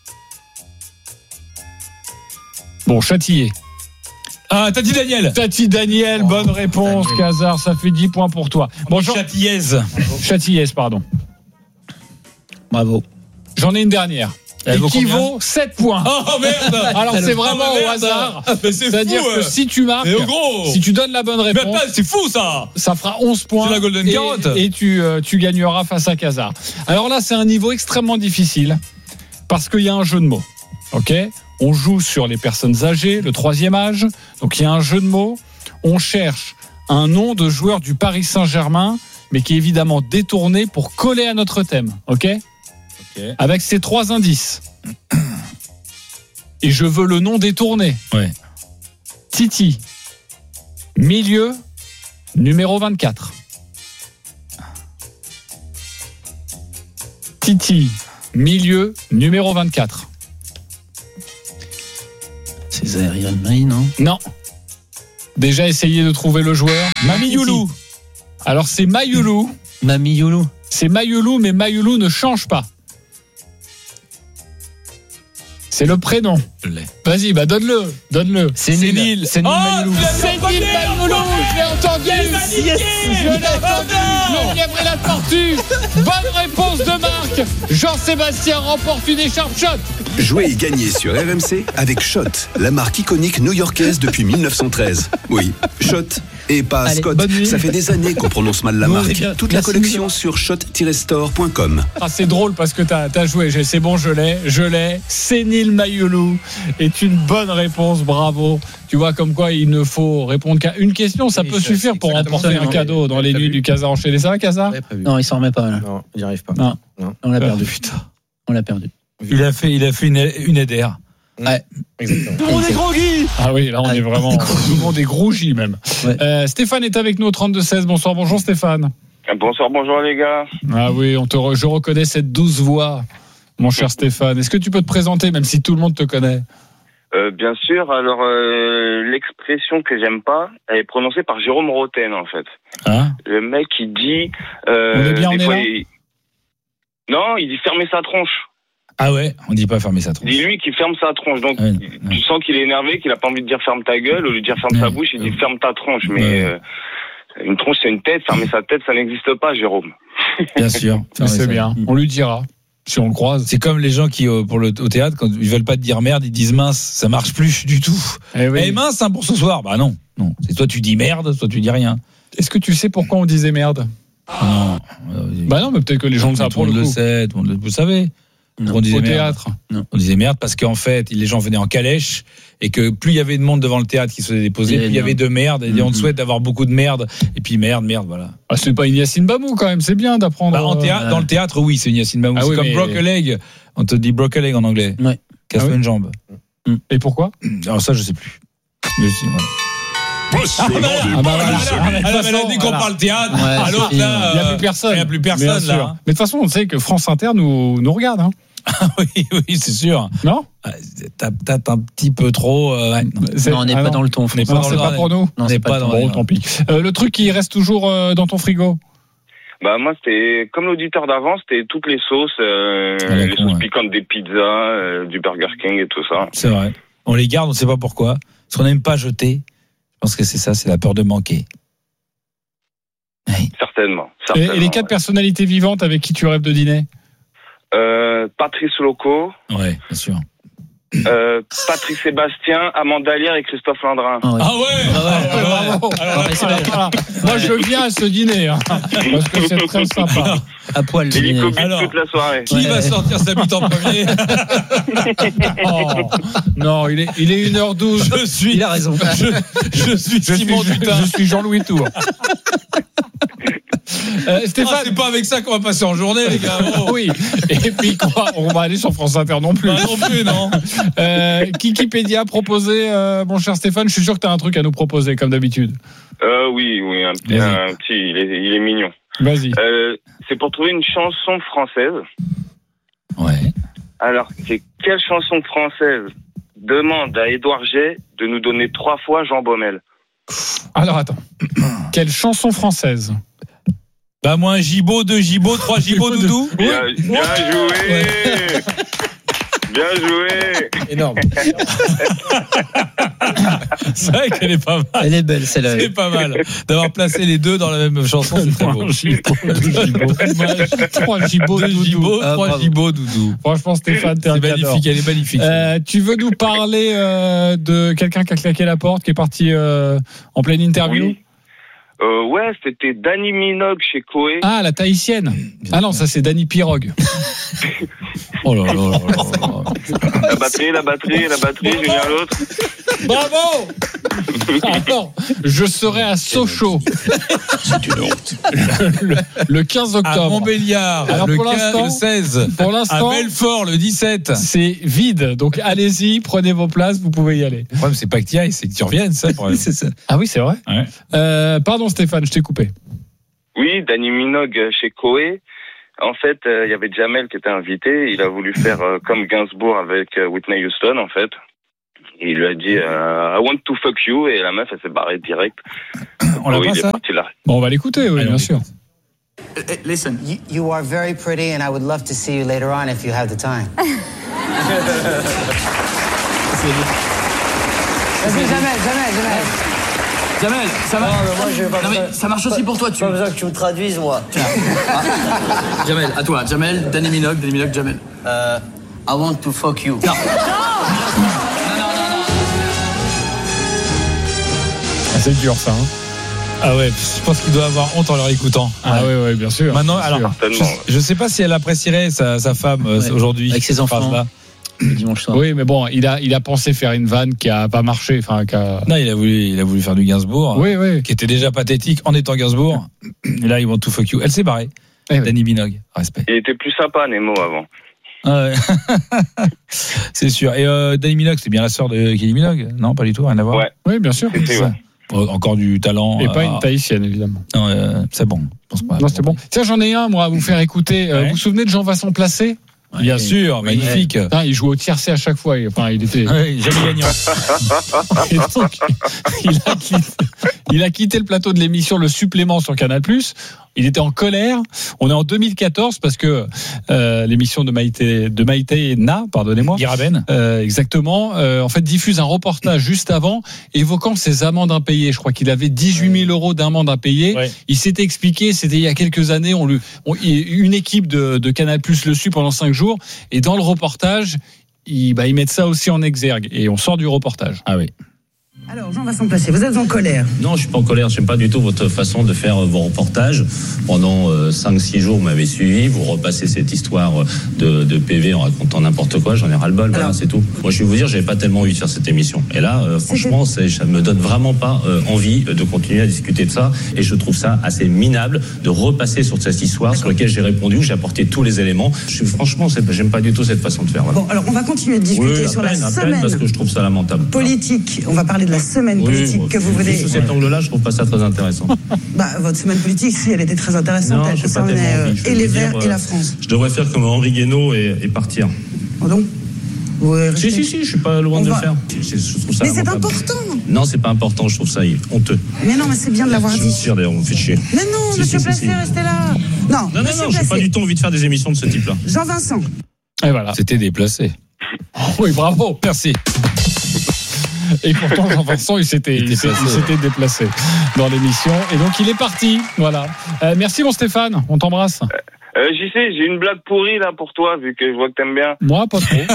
Bon, Châtillier. Ah, Tati Daniel, bonne réponse, Cazard, ça fait 10 points pour toi. Bon, Châtillaise, pardon. Bravo. J'en ai une dernière. Et qui vaut 7 points. Oh merde. Alors c'est vraiment au hasard. C'est-à-dire que si tu marques, si tu donnes la bonne réponse, c'est fou ça. Ça fera 11 points. C'est la Golden Carotte. Et tu gagneras face à Cazard. Alors là, c'est un niveau extrêmement difficile parce qu'il y a un jeu de mots. Ok ? On joue sur les personnes âgées, le 3e âge. Donc il y a un jeu de mots. On cherche un nom de joueur du Paris Saint-Germain, mais qui est évidemment détourné pour coller à notre thème. Ok ? Avec ces 3 indices. Et je veux le nom détourné. Ouais. Titi, milieu, numéro 24. Titi, milieu, numéro 24. C'est Zaire May, non ? Non. Déjà essayé de trouver le joueur. Mamioulou. Alors c'est Mayoulou. Mamioulou. C'est Mayoulou, mais Mayoulou ne change pas. C'est le prénom. Vas-y, donne-le. C'est Nil. C'est Nil Mayoulou. C'est Nil Mayoulou. Je l'ai entendu. Je l'ai entendu. Le lièvre et la tortue. Bonne réponse de Marc. Jean-Sébastien remporte une écharpe Shot. Jouez et gagnez sur RMC avec Shot, la marque iconique new-yorkaise depuis 1913. Oui, Shot et pas Scott. Ça fait des années qu'on prononce mal la marque. Toute la collection sur shot-store.com. Ah, c'est drôle parce que t'as joué. C'est bon, je l'ai. C'est Nil Mayoulou est une bonne réponse. Bravo. Tu vois comme quoi il ne faut répondre qu'à une question. Ça peut suffire pour remporter un cadeau dans les nuits du Cazard enchaîné. Ça va, Cazard ? Non, il s'en remet pas là. Non, il n'y arrive pas. Non. On l'a perdu. On l'a perdu. Il a fait une EDR. Ouais. Exactement. On est groggy. Ah oui, là on est vraiment souvent des groggy même. Ouais. Stéphane est avec nous au 32-16. Bonjour Stéphane. Bonjour les gars. Ah oui, je reconnais cette douce voix, mon cher Stéphane. Est-ce que tu peux te présenter même si tout le monde te connaît ? Bien sûr. Alors l'expression que j'aime pas, elle est prononcée par Jérôme Roten en fait. Hein ? Le mec qui dit. On est bien, on est là ? Non, il dit fermer sa tronche. Ah ouais, on dit pas fermer sa tronche. Il dit lui qui ferme sa tronche. Donc tu sens qu'il est énervé, qu'il a pas envie de dire ferme ta gueule, au lieu de dire ferme ta bouche, il dit ferme ta tronche. Mais une tronche c'est une tête, fermer sa tête ça n'existe pas, Jérôme. Bien sûr. C'est bien, on lui dira. Si on le croise. C'est comme les gens qui au théâtre, quand ils veulent pas te dire merde, ils disent mince, ça marche plus du tout. Eh mince hein, pour ce soir. Bah non. C'est soit tu dis merde, soit tu dis rien. Est-ce que tu sais pourquoi on disait merde ? Non. Bah non, mais peut-être que les gens le savent pour le coup. Le sait, vous savez. Non, on disait au théâtre. Non. On disait merde parce qu'en fait, les gens venaient en calèche et que plus il y avait de monde devant le théâtre qui se faisait déposer, plus il y avait de merde. Et on te souhaite d'avoir beaucoup de merde. Et puis merde, voilà. Ah, c'est pas une Yacine Bamou quand même, c'est bien d'apprendre. Dans le théâtre, oui, c'est une Yacine Bamou. C'est comme broke a leg. On te dit broke a leg en anglais. Ouais. Casse-toi une jambe. Et pourquoi ? Alors ça, je sais plus. Mais voilà. Dès qu'on parle théâtre, alors là, il n'y a plus personne. Il n'y a plus personne là. Mais de toute façon, on sait que France Inter nous regarde. Hein. Oui, c'est sûr. Non ? T'as un petit peu trop. Non, on n'est pas dans le ton. C'est pas pour nous. Non, c'est pas dans le ton. Tant pis. Le truc qui reste toujours dans ton frigo ? Bah moi c'était comme l'auditeur d'avant, c'était toutes les sauces, les sauces piquantes des pizzas, du Burger King et tout ça. C'est vrai. On les garde, on ne sait pas pourquoi. Parce qu'on n'aime pas jeter. Je pense que c'est ça, c'est la peur de manquer. Oui. Certainement. Et les 4 personnalités vivantes avec qui tu rêves de dîner ? Patrice Loco. Ouais, bien sûr. Patrick Sébastien, Amanda Lear et Christophe Landrin. Bravo. Moi je viens à ce dîner parce que c'est très sympa. À poil. Alors, toute la soirée. Qui va sortir sa bite en premier ? Non, il est 1h12. Il a raison. Je suis Simon Dutin. Je suis Jean-Louis Tour. Stéphane, c'est pas avec ça qu'on va passer en journée, les gars. Oh. Oui. Et puis on va aller sur France Inter non plus. Non plus, non. Kikipédia a proposé, mon cher Stéphane. Je suis sûr que tu as un truc à nous proposer, comme d'habitude. Oui, un petit. Il est mignon. Vas-y. C'est pour trouver une chanson française. Ouais. Alors, c'est quelle chanson française demande à Édouard G de nous donner 3 fois Jean Baumel? Alors, attends. Quelle chanson française? Bah, moi, 1 gigot, 2 gigots, 3 gigots, Doudou. Bien joué. Bien joué. Énorme. C'est vrai qu'elle est pas mal. Elle est belle, celle-là. C'est pas mal. D'avoir placé les deux dans la même chanson, c'est très beau. 3 gigots, 2 gigots, 3 gigots, Doudou. Franchement, Stéphane, t'es un cadeau. Magnifique, elle est magnifique. Tu veux nous parler de quelqu'un qui a claqué la porte, qui est parti en pleine interview? Oui. Ouais, c'était Dany Minogue chez Koé. Ah, la tahitienne. Ah non, ça c'est Dany Pirogue. Oh là là là là. La batterie, Julien l'autre. Bravo. Attends, je serai à Sochaux. C'est une honte. Le 15 octobre. À Montbéliard, alors le 16. Pour l'instant, à Belfort, le 17. C'est vide, donc allez-y, prenez vos places, vous pouvez y aller. Le problème, c'est pas que tu y ailles, c'est que tu reviennes, ça. C'est ça. Ah oui, c'est vrai. Ouais. Pardon Stéphane, je t'ai coupé. Oui, Dany Minogue chez Koé. En fait, il y avait Jamel qui était invité. Il a voulu faire comme Gainsbourg avec Whitney Houston, en fait. Et il lui a dit I want to fuck you, et la meuf, elle s'est barrée direct. On l'a pas, ça? Bon, on va l'écouter, oui, bien sûr. Listen, you are very pretty, and I would love to see you later on if you have the time. Vas-y, Jamel. Jamel, ça va? Non, mais ça marche aussi pour toi. Pas besoin que tu me traduises, moi. Jamel, à toi. Jamel, Dany Minogue, Jamel. I want to fuck you. Non. C'est dur, ça. Hein. Ah ouais, je pense qu'il doit avoir honte en leur écoutant. Ah ouais, bien sûr. Maintenant, alors, je sais pas si elle apprécierait sa femme aujourd'hui. Avec ses enfants. Dimanche soir. Oui, mais bon, il a pensé faire une vanne qui a pas marché. Non, il a voulu faire du Gainsbourg. Oui. Qui était déjà pathétique en étant Gainsbourg. Et là, ils vont tout fuck you. Elle s'est barrée. Dany Minogue, respect. Il était plus sympa, Nemo, avant. Ah ouais. C'est sûr. Et Dany Minogue, c'est bien la sœur de Kylie Minogue? Non, pas du tout, rien à voir. Ouais. Oui, bien sûr. C'est ça. Encore du talent. Et pas une tahitienne, évidemment. Non, c'est bon. Je pense pas. Non, c'était bon. Tiens, j'en ai un, moi, à vous faire écouter. Vous vous souvenez de Jean-Vincent Placé? Bien sûr, magnifique. Il jouait au tiercé à chaque fois. Enfin, il était jamais gagnant. Et donc, il a quitté le plateau de l'émission Le Supplément sur Canal+. Il était en colère. On est en 2014 parce que l'émission de Maïté Na, pardonnez-moi. Guiraben. Exactement. En fait, diffuse un reportage juste avant évoquant ses amendes impayées. Je crois qu'il avait 18 000 euros d'amende impayée. Ouais. Il s'était expliqué, c'était il y a quelques années. Une équipe de Canal+ le suit pendant 5 jours. Et dans le reportage, ils mettent ça aussi en exergue. Et on sort du reportage. Ah oui. Alors, Jean-Vincent Placé, vous êtes en colère? Non, je suis pas en colère. J'aime pas du tout votre façon de faire vos reportages. Pendant 5-6 jours, vous m'avez suivi. Vous repassez cette histoire de PV en racontant n'importe quoi. J'en ai ras-le-bol. Voilà, c'est tout. Moi, je vais vous dire, j'avais pas tellement envie de faire cette émission. Et là, franchement, ça me donne vraiment pas envie de continuer à discuter de ça. Et je trouve ça assez minable de repasser sur cette histoire sur laquelle j'ai répondu, où j'ai apporté tous les éléments. Franchement, j'aime pas du tout cette façon de faire. Voilà. Bon, alors, on va continuer de discuter sur la semaine. Parce que je trouve ça lamentable. Politique. On va parler de la semaine politique que vous venez. Sous cet angle-là, je trouve pas ça très intéressant. Votre semaine politique, si elle était très intéressante, elle concernait et les Verts et la France. Je devrais faire comme Henri Guénaud et partir. Pardon? Si, je suis pas loin de le faire. Je trouve ça mais c'est important. Non, c'est pas important, je trouve ça honteux. Mais non, mais c'est bien de l'avoir dit. Je me tire d'ailleurs, on me fait chier. Mais non, monsieur Placé, restez là. Non, j'ai pas du tout envie de faire des émissions de ce type-là. Jean-Vincent. Et voilà. C'était déplacé. Oui, bravo. Merci. Et pourtant, Jean-Vincent, il s'était déplacé dans l'émission. Et donc, il est parti. Voilà. Merci, mon Stéphane. On t'embrasse. JC, j'ai une blague pourrie là pour toi, vu que je vois que t'aimes bien. Moi, pas trop.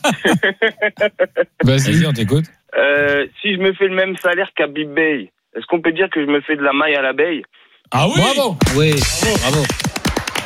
Vas-y, on t'écoute. Si je me fais le même salaire qu'à Big Bay, est-ce qu'on peut dire que je me fais de la maille à l'abeille? Ah oui. Bravo. Oui, bravo.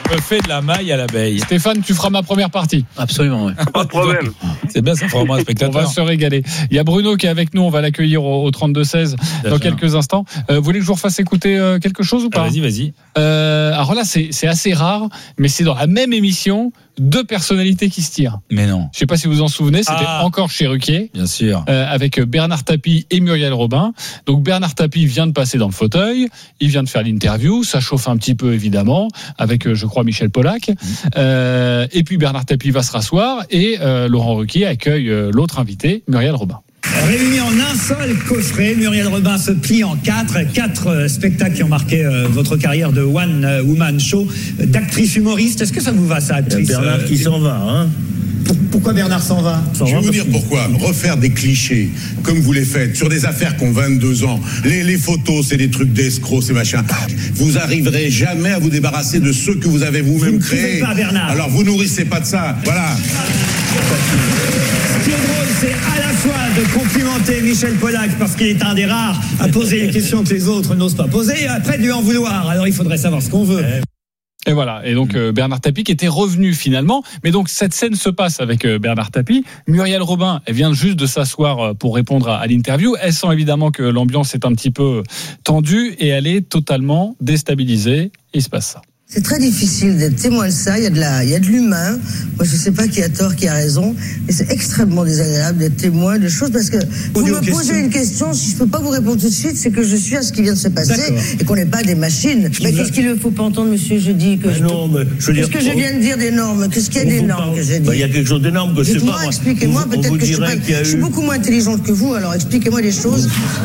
me fais de la maille à l'abeille. Stéphane, tu feras ma première partie. Absolument, oui. Pas de problème. C'est bien, ça fera moins un spectateur. On va se régaler. Il y a Bruno qui est avec nous, on va l'accueillir au 32-16 dans quelques instants. Vous voulez que je vous refasse écouter quelque chose ou pas? Vas-y. Alors là, c'est assez rare, mais c'est dans la même émission, 2 personnalités qui se tirent. Mais non. Je sais pas si vous vous en souvenez, c'était encore chez Ruquier. Bien sûr. Avec Bernard Tapie et Muriel Robin. Donc Bernard Tapie vient de passer dans le fauteuil, il vient de faire l'interview, ça chauffe un petit peu évidemment, avec je crois Michel Polac. Et puis Bernard Tapie va se rasseoir et Laurent Ruquier accueille l'autre invité, Muriel Robin. Réunis en un seul coffret, Muriel Robin se plie en 4 spectacles qui ont marqué votre carrière de One Woman Show, d'actrice humoriste. Est-ce que ça vous va, ça, actrice? Bernard qui s'en va, hein. Pourquoi Bernard s'en va? Je vais vous dire pourquoi. Refaire des clichés, comme vous les faites, sur des affaires qui ont 22 ans. Les photos, c'est des trucs d'escrocs, ces machins. Vous arriverez jamais à vous débarrasser de ceux que vous avez vous-même créés. Pas, Bernard. Alors vous nourrissez pas de ça. Voilà. Ce qui est drôle, c'est à la fois de complimenter Michel Polac parce qu'il est un des rares à poser les questions que les autres n'osent pas poser, et après de lui en vouloir. Alors il faudrait savoir ce qu'on veut. Et voilà. Et donc Bernard Tapie qui était revenu finalement. Mais donc cette scène se passe avec Bernard Tapie. Muriel Robin, elle vient juste de s'asseoir pour répondre à l'interview. Elle sent évidemment que l'ambiance est un petit peu tendue et elle est totalement déstabilisée. Il se passe ça. C'est très difficile d'être témoin de ça. Il y a de l'humain. Moi, je sais pas qui a tort, qui a raison. Mais c'est extrêmement désagréable d'être témoin de choses parce que vous me posez une question. Si je peux pas vous répondre tout de suite, c'est que je suis à ce qui vient de se passer et qu'on n'est pas des machines. Mais qu'est-ce qu'il ne faut pas entendre, monsieur? Je dis que qu'est-ce que je viens de dire des normes? Qu'est-ce qu'il y a des normes que j'ai dit? Il y a quelque chose d'énorme que je sais pas. Expliquez-moi. Peut-être que je suis beaucoup moins intelligente que vous. Alors expliquez-moi des choses.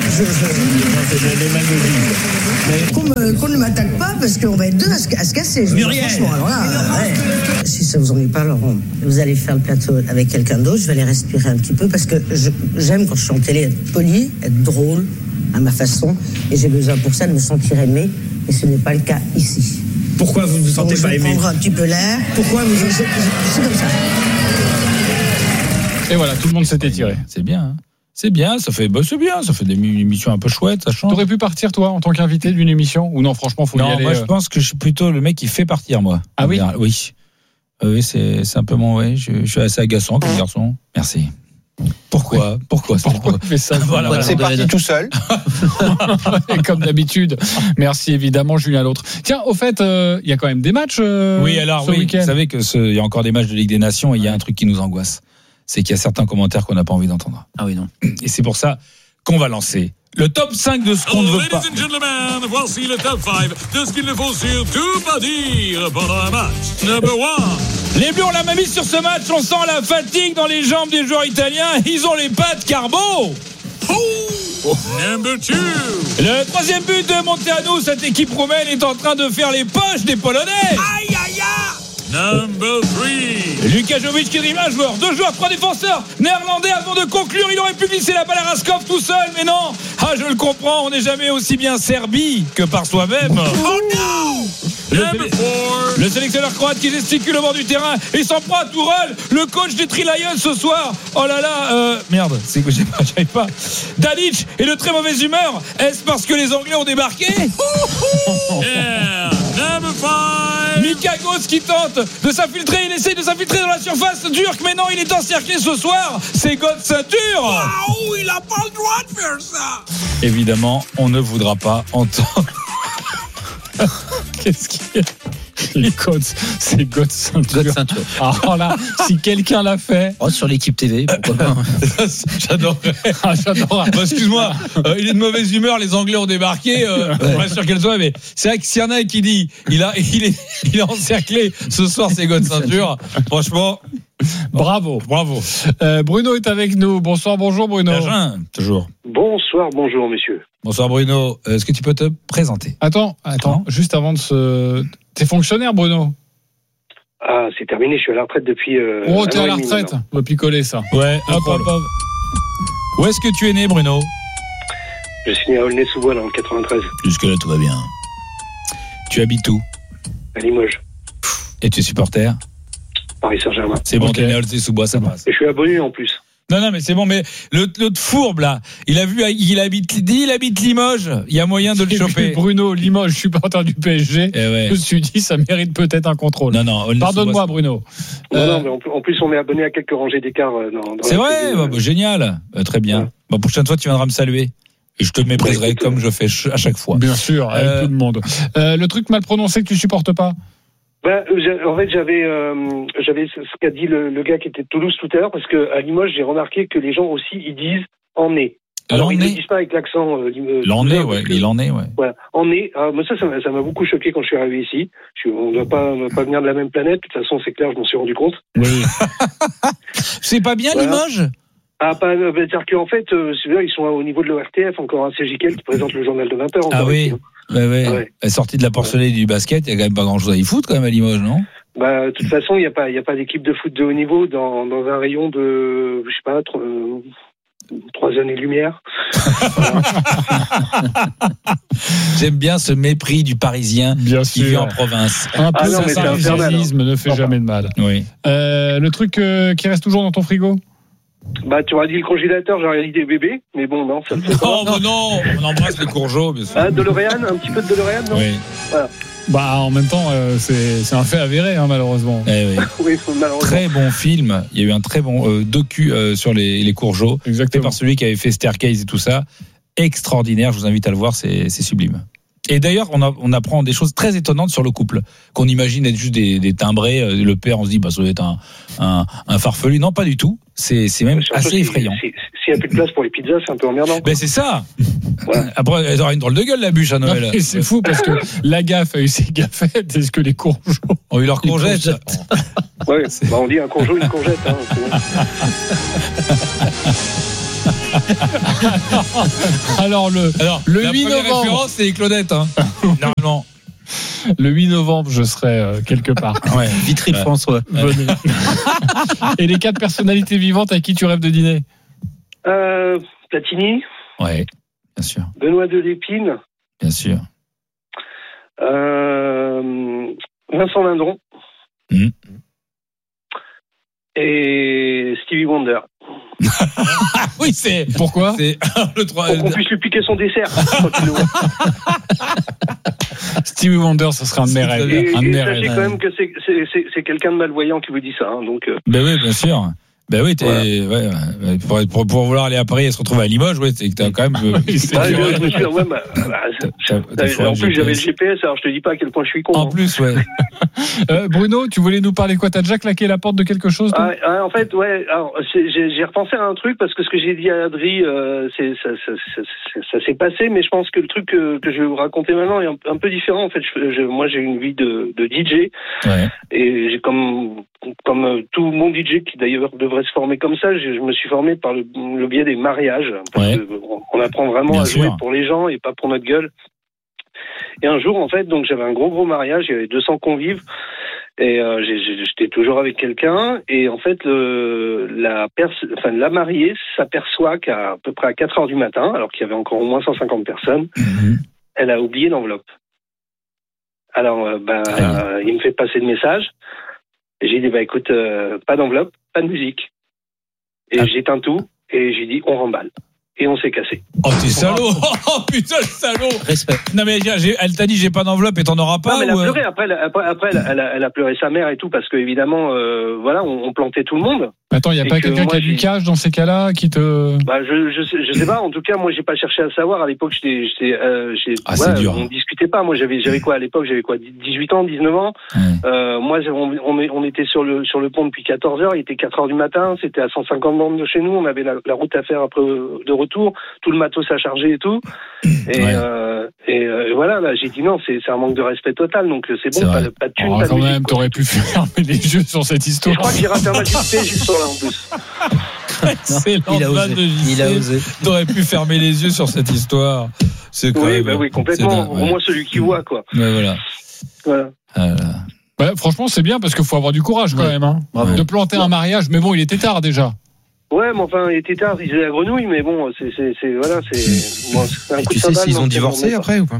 Qu'on ne m'attaque pas parce qu'on va être 2 à se casser. Franchement, alors là, si ça vous ennuie pas, Laurent, vous allez faire le plateau avec quelqu'un d'autre. Je vais aller respirer un petit peu parce que j'aime quand je suis en télé être poli, être drôle à ma façon, et j'ai besoin pour ça de me sentir aimé. Et ce n'est pas le cas ici. Pourquoi vous vous sentez pas aimé? Je vais prendre un petit peu l'air. Pourquoi vous c'est comme ça. Et voilà, tout le monde s'est étiré. C'est bien. Hein. C'est bien, ça fait des émissions un peu chouettes, ça change. T'aurais pu partir, toi, en tant qu'invité d'une émission? Ou non, franchement, faut y aller. Non, moi, je pense que je suis plutôt le mec qui fait partir, moi. Ah oui? Oui. Oui, c'est un peu je suis assez agaçant comme garçon. Merci. Pourquoi tu fais ça? Voilà, c'est parti tout seul. Et comme d'habitude. Merci évidemment, Julien L'autre. Tiens, au fait, il y a quand même des matchs ce week-end. Vous savez qu'il y a encore des matchs de Ligue des Nations et il y a un truc qui nous angoisse. C'est qu'il y a certains commentaires qu'on n'a pas envie d'entendre. Ah oui, non. Et c'est pour ça qu'on va lancer le top 5 de ce qu'on ne veut pas. Ladies and gentlemen, voici le top 5 de ce qu'il ne faut surtout pas dire pendant un match. Number 1. Les Bleus ont la main mise sur ce match. On sent la fatigue dans les jambes des joueurs italiens. Ils ont les pattes carbo. Number 2. Le 3e but de Monteanu. Cette équipe roumaine est en train de faire les poches des Polonais. Aïe, aïe, aïe. Number 3. Lucas Jovic qui dribble un joueur, 2 joueurs, 3 défenseurs néerlandais. Avant de conclure, il aurait pu glisser la balle à Raskov tout seul, mais non. Ah, je le comprends, on n'est jamais aussi bien servi que par soi-même. Oh non. Le sélectionneur croate qui gesticule au bord du terrain et s'en prend à Tourelle, le coach des Tri-Lions ce soir. Oh là là, merde, c'est que j'arrive pas. Dalic est de très mauvaise humeur. Est-ce parce que les Anglais ont débarqué? Yeah. Number 5. Mikagos qui tente de s'infiltrer, il essaie de s'infiltrer dans la surface turque, mais non, il est encerclé ce soir. C'est God ceinture. Waouh, il a pas le droit de faire ça. Évidemment, on ne voudra pas entendre. Qu'est-ce qu'il y a? Les codes, c'est God ceinture. Alors là, si quelqu'un l'a fait. Oh, sur l'équipe TV, pourquoi pas. J'adorerais. Excuse-moi, il est de mauvaise humeur, les Anglais ont débarqué. Pas sûr qu'elle soit, mais c'est vrai que s'il y en a qui dit il est encerclé ce soir, c'est God ceinture. Franchement. Bravo. Bruno est avec nous. Bonsoir, bonjour Bruno. Toujours. Bonsoir, bonjour messieurs. Bonsoir Bruno. Est-ce que tu peux te présenter? Attends, juste avant de se... T'es fonctionnaire, Bruno? Ah, c'est terminé, je suis à la retraite depuis... t'es à la retraite? On va picoler ça. Ouais, hop. Où est-ce que tu es né, Bruno? Je suis né à Aulnay-sous-Bois, dans le 93. Jusque-là, tout va bien. Tu habites où? À Limoges. Et tu es supporter? Paris Saint-Germain. C'est bon, t'es né à Aulnay-sous-Bois, ça passe. Et je suis abonné en plus. Non, mais c'est bon, mais l'autre fourbe, là, il habite Limoges, il y a moyen de le choper. Bruno, Limoges, supporter du PSG, je me suis dit, ça mérite peut-être un contrôle. Non, pardonne-moi, Bruno. Non, mais en plus, on est abonné à quelques rangées d'écart. C'est vrai, génial. Très bien. Ouais. Bon, prochaine fois, tu viendras me saluer. Et je te mépriserai comme je fais à chaque fois. Bien sûr, avec tout le monde. Le truc mal prononcé que tu supportes pas? En fait, j'avais ce qu'a dit le gars qui était de Toulouse tout à l'heure, parce que à Limoges, j'ai remarqué que les gens aussi, ils disent en est. Alors, ils ne disent pas avec l'accent. L'en est, ouais. Il en est, ouais. Voilà. En est. Moi, ça m'a beaucoup choqué quand je suis arrivé ici. On ne doit pas venir de la même planète. De toute façon, c'est clair, je m'en suis rendu compte. Oui. C'est pas bien, voilà. Limoges? C'est-à-dire qu'en fait, ils sont au niveau de l'ORTF, encore un CJKL qui présente le journal de 20h. Ah oui. Ouais. Sortie de la porcelaine du basket, il y a quand même pas grand-chose à y foutre quand même à Limoges, non? De toute façon, il y a pas d'équipe de foot de haut niveau dans un rayon de, je sais pas, 3 années-lumière. J'aime bien ce mépris du Parisien qui vit en province. Un peu de sarcasme ne fait jamais de mal. Oui. Le truc qui reste toujours dans ton frigo? Tu aurais dit le congélateur, j'aurais dit des bébés, mais bon, non, ça me fait pas. Non, on embrasse les courgeaux, bien sûr. DeLorean, un petit peu de DeLorean, non? Oui. Voilà. En même temps, c'est un fait avéré, malheureusement. Oui, malheureusement. Très bon film. Il y a eu un très bon docu sur les courgeaux. Exactement. Par celui qui avait fait Staircase et tout ça. Extraordinaire. Je vous invite à le voir. C'est sublime. Et d'ailleurs, on apprend des choses très étonnantes sur le couple, qu'on imagine être juste des timbrés. Le père, on se dit, ça doit être un farfelu. Non, pas du tout. C'est même assez effrayant. S'il n'y a plus de place pour les pizzas, c'est un peu emmerdant. C'est ça. Ouais. Après, elle aura une drôle de gueule, la bûche à Noël. C'est fou parce que la gaffe a eu ses gaffettes. Est-ce que les courgeaux ont eu leur courgette? Ouais, on dit un courgeot, une courgette. Alors le 8 novembre. Référence, c'est Claudette. Non. Le 8 novembre, je serai quelque part. Ouais, Vitry-François. Et les 4 personnalités vivantes à qui tu rêves de dîner? Platini. Ouais, bien sûr. Benoît Delépine. Bien sûr. Vincent Lindon. Et Stevie Wonder. Oui, c'est. Pourquoi? C'est le 3. Pour qu'on puisse lui piquer son dessert. Stevie Wonder, ce serait un de mes rêves. Et sachez quand même que c'est quelqu'un de malvoyant qui vous dit ça. Donc. Oui, bien sûr. Pour vouloir aller à Paris et se retrouver à Limoges, c'est que t'as quand même. En plus, j'avais le GPS, alors je te dis pas à quel point je suis con. En plus, ouais. Bruno, tu voulais nous parler quoi? T'as déjà claqué la porte de quelque chose? En fait, ouais. Alors, j'ai repensé à un truc parce que ce que j'ai dit à Adri, ça s'est passé, mais je pense que le truc que je vais vous raconter maintenant est un peu différent. En fait, moi, j'ai une vie de DJ, et j'ai comme tout mon DJ qui d'ailleurs devrait se former comme ça, je me suis formé par le biais des mariages. Parce on apprend vraiment à jouer pour les gens et pas pour notre gueule. Et un jour, en fait, donc j'avais un gros mariage, il y avait 200 convives, et j'étais toujours avec quelqu'un, et en fait, la mariée s'aperçoit qu'à peu près à 4h du matin, alors qu'il y avait encore au moins 150 personnes, elle a oublié l'enveloppe. Alors, il me fait passer le message. Et j'ai dit, écoute, pas d'enveloppe, pas de musique. Et j'éteins tout, et j'ai dit, on remballe. Et on s'est cassé. Oh, t'es salaud! Oh, putain, le salaud! Respect. Non, mais elle t'a dit, j'ai pas d'enveloppe et t'en auras pas? Non, mais elle a pleuré. Après, elle a pleuré sa mère et tout, parce que, évidemment, on plantait tout le monde. Attends, il n'y a pas quelqu'un qui a du cash dans ces cas-là qui te. Je sais pas. En tout cas, moi, j'ai pas cherché à savoir. À l'époque, c'est dur. On discutait pas. Moi, j'avais quoi à l'époque? J'avais quoi? 18 ans, 19 ans. Moi, on était sur le pont depuis 14h. Il était 4h du matin. C'était à 150 bornes de chez nous. On avait la route à faire après de retour. Tout le matos à charger et tout. Et voilà, là, j'ai dit non, c'est un manque de respect total. Donc, c'est bon, pas de thune, pas de quand musique. même, t'aurais pu fermer les yeux sur cette histoire. Je crois que j'ai raté un match de PSG ce soir-là, en plus. Il a osé. T'aurais pu fermer les yeux sur cette histoire. C'est quand même. Oui, complètement. Au moins celui qui voit, quoi. Voilà. Franchement, c'est bien parce qu'il faut avoir du courage quand même. De planter un mariage, mais bon, il était tard déjà. Ouais, mais enfin, il était tard, ils étaient à Grenouille, mais bon, c'est un coup tu de sais sabbat, s'ils ont divorcé après ou pas?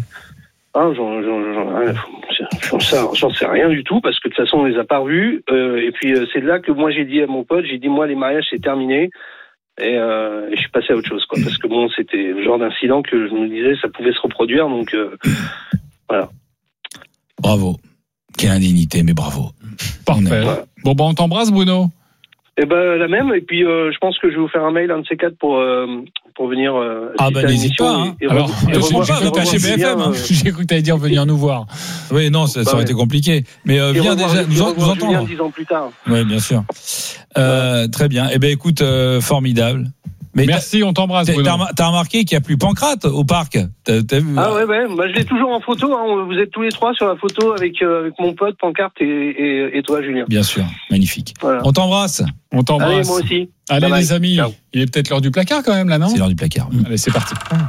J'en sais rien du tout, parce que de toute façon, on les a pas revus. Et puis, c'est là que moi, j'ai dit à mon pote, moi, les mariages, c'est terminé. Et je suis passé à autre chose, quoi. Parce que bon, c'était le genre d'incident que je me disais, ça pouvait se reproduire, donc voilà. Bravo. Quelle indignité, mais bravo. Parfait. Bon, on t'embrasse, Bruno. Eh ben, la même. Et puis, je pense que je vais vous faire un mail, un de ces quatre, pour venir. N'hésite pas. Hein. Alors, j'ai cru que chez BFM. J'ai cru que t'allais dire venir nous voir. Oui, non, ça aurait été compliqué. Mais viens déjà nous entendre. 10 ans plus tard. Oui, bien sûr. Très bien. Eh ben, écoute, formidable. Mais merci, on t'embrasse. T'as remarqué qu'il n'y a plus Pancrate au parc? T'as vu? Ah ouais. Bah, je l'ai toujours en photo. Hein. Vous êtes tous les trois sur la photo avec mon pote Pancarte et toi, Julien. Bien sûr, magnifique. Voilà. On t'embrasse. Allez, moi aussi. Allez, les amis. Ciao. Il est peut-être l'heure du placard quand même là, non? C'est l'heure du placard. Oui. Allez, c'est parti.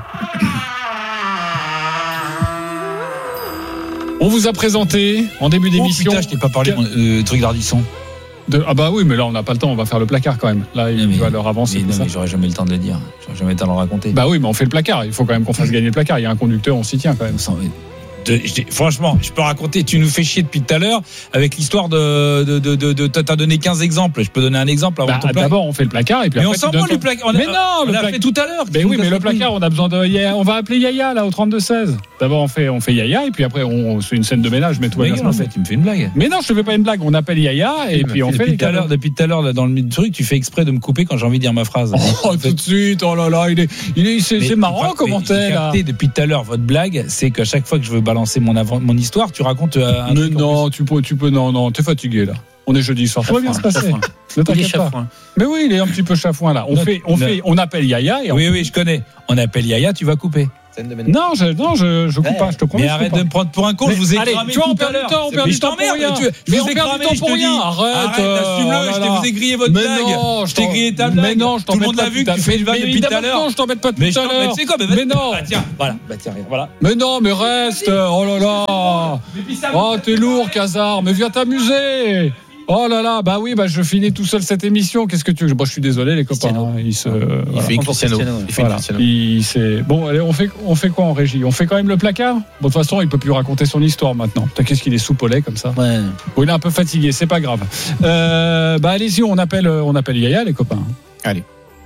On vous a présenté en début d'émission. Putain, je t'ai pas parlé du truc d'Ardisson. Ah bah oui, mais là on n'a pas le temps, on va faire le placard quand même. Là il va leur avancer. Mais j'aurais jamais le temps de le dire, j'aurais jamais le temps de le raconter. Bah oui, mais on fait le placard, il faut quand même qu'on fasse gagner le placard. Il y a un conducteur, on s'y tient quand même. Franchement, je peux raconter, tu nous fais chier depuis tout à l'heure avec l'histoire de t'as donné 15 exemples, je peux donner un exemple avant ton placard. D'abord on fait le placard et puis mais après on s'en fout du placard. Mais non, on l'a fait tout à l'heure. Mais oui, mais le placard, on a besoin de on va appeler Yaya là au 32-16. D'abord on fait Yaya et puis après on fait une scène de ménage, mais toi en fait, tu me fais une blague. Mais non, je te fais pas une blague, on appelle Yaya et puis on fait depuis tout à l'heure là dans le truc, tu fais exprès de me couper quand j'ai envie de dire ma phrase. Oh, tout de suite. Oh là là, c'est marrant comment t'es là. Depuis tout à l'heure votre blague, c'est qu'à chaque fois que je veux balancer mon histoire, tu racontes un mais non, tu peux non, t'es fatigué là. On est jeudi soir, ça va bien se passer. Ne t'inquiète pas. Mais oui, il est un petit peu chafouin là. On appelle Yaya et oui, je connais. On appelle Yaya, tu vas couper. Non, je coupe pas, je te promets. Mais arrête de me prendre pour un con, je vous ai cramé tout à l'heure. On perd du temps pour rien. Mais on perd du temps pour rien. Arrête, assume-le, je vous ai grillé votre blague. Je t'ai grillé ta blague. Mais non, je tout le monde l'a vu que tu fais une vanne depuis tout à l'heure. Non, je t'embête pas tout à l'heure. Mais non. Tiens, voilà. Mais non, mais reste. Oh là là. Oh, t'es lourd, Casar. Mais viens t'amuser. Oh là là, bah oui, je finis tout seul cette émission. Qu'est-ce que tu veux? Je suis désolé les copains. Il fait une Cristiano. Bon, allez, on fait quoi en régie? On fait quand même le placard? Bon, de toute façon, il peut plus raconter son histoire maintenant. Qu'est-ce qu'il est soupolé comme ça? Ouais. Bon, il est un peu fatigué, c'est pas grave. Allez-y, on appelle Yaya les copains. Allez.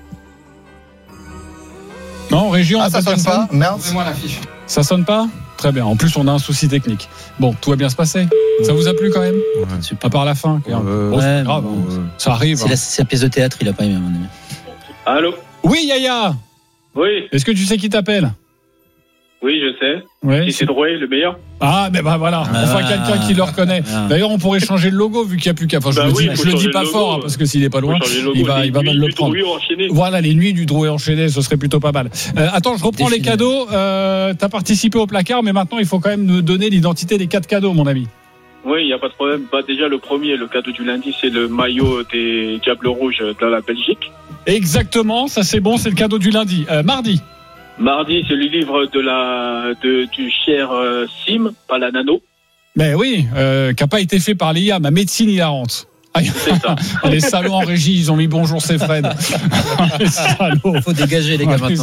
Non, régie, on ça sonne pas. Merde. Donne-moi la fiche. Ça sonne pas? Très bien. En plus, on a un souci technique. Bon, tout va bien se passer. Ça vous a plu quand même? À part la fin. C'est grave. Ça arrive. C'est la pièce de théâtre, il a pas aimé, à mon avis. Allô? Oui, Yaya. Oui. Est-ce que tu sais qui t'appelle? Oui, je sais. Oui, c'est Drouet, le meilleur. Ah, mais voilà. Enfin, quelqu'un qui le reconnaît. D'ailleurs, on pourrait changer le logo vu qu'il n'y a plus qu'à. Enfin, je le dis pas fort parce que s'il n'est pas loin, il va mal le prendre. Voilà, les nuits du Drouet enchaîné, ce serait plutôt pas mal. Attends, je reprends les cadeaux. T'as participé au placard, mais maintenant, il faut quand même nous donner l'identité des 4 cadeaux, mon ami. Oui, il n'y a pas de problème. Déjà, le premier, le cadeau du lundi, c'est le maillot des Diables Rouges de la Belgique. Exactement, ça c'est bon, c'est le cadeau du lundi. Mardi, c'est le livre du cher Sim, pas la nano. Mais oui, qui n'a pas été fait par l'IA, ma médecine hilarante. C'est ça. Les salauds en régie, ils ont mis bonjour, c'est Fred. Les salauds. Il faut dégager les gars maintenant.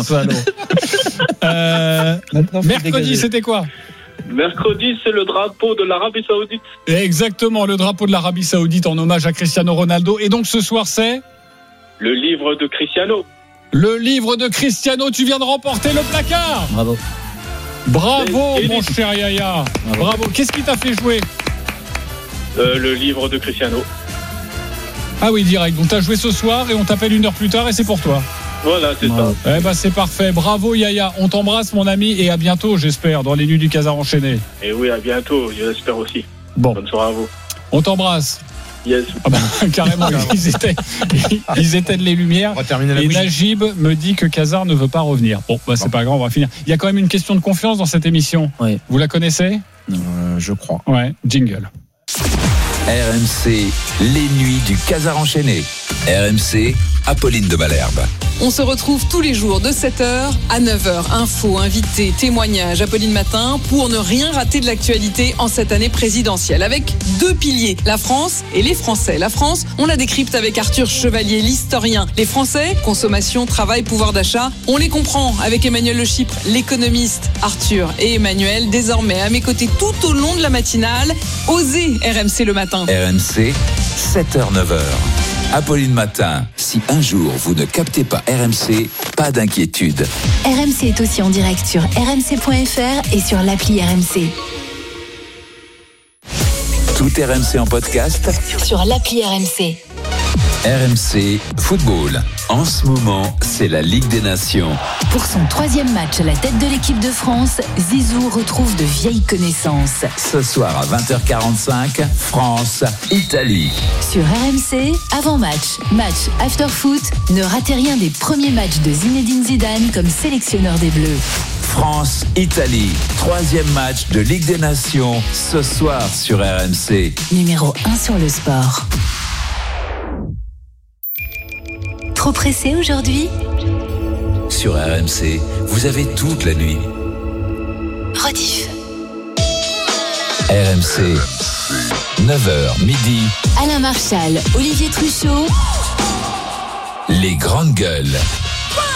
Mercredi, c'était quoi? Mercredi, c'est le drapeau de l'Arabie Saoudite. Exactement, le drapeau de l'Arabie Saoudite en hommage à Cristiano Ronaldo. Et donc ce soir, c'est le livre de Cristiano. Le livre de Cristiano, tu viens de remporter le placard. Bravo, mon cher Yaya. Bravo. Qu'est-ce qui t'a fait jouer? Le livre de Cristiano. Ah oui, direct. Donc t'as joué ce soir et on t'appelle 1 heure plus tard et c'est pour toi. Voilà, c'est ça. C'est parfait. Bravo Yaya. On t'embrasse mon ami et à bientôt, j'espère, dans les nuits du Casar enchaîné. Et oui, à bientôt, j'espère aussi. Bon. Bonne soirée à vous. On t'embrasse. Yes. Carrément, ils éteignent les lumières. On va terminer la et Najib me dit que Casar ne veut pas revenir. Bon, c'est pas grave, on va finir. Il y a quand même une question de confiance dans cette émission. Oui. Vous la connaissez? Je crois. Ouais, jingle. RMC, les nuits du Casar enchaîné. RMC, Apolline de Malherbe. On se retrouve tous les jours de 7h à 9h. Infos, invités, témoignages, Apolline Matin, pour ne rien rater de l'actualité en cette année présidentielle. Avec 2 piliers, la France et les Français. La France, on la décrypte avec Arthur Chevalier, l'historien. Les Français, consommation, travail, pouvoir d'achat, on les comprend avec Emmanuel Le Chypre, l'économiste. Arthur et Emmanuel, désormais à mes côtés tout au long de la matinale. Osez RMC le matin. RMC, 7h-9h. Apolline Matin. Si un jour vous ne captez pas RMC, pas d'inquiétude. RMC est aussi en direct sur rmc.fr et sur l'appli RMC. Tout RMC en podcast sur l'appli RMC. RMC Football. En ce moment, c'est la Ligue des Nations. Pour son 3e match à la tête de l'équipe de France, Zizou retrouve de vieilles connaissances. Ce soir à 20h45, France-Italie. Sur RMC, avant-match, match after-foot, ne ratez rien des premiers matchs de Zinedine Zidane comme sélectionneur des Bleus. France-Italie, 3e match de Ligue des Nations, ce soir sur RMC. Numéro 1 sur le sport. Trop pressé aujourd'hui ? Sur RMC, vous avez toute la nuit. Rediff. RMC, 9h midi. Alain Marchal, Olivier Truchot. Les grandes gueules.